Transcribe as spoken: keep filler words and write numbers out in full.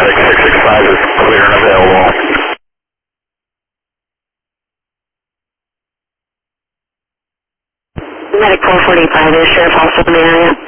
Medic six six five is clear and available. Medic four forty-five is Sheriff also in the area.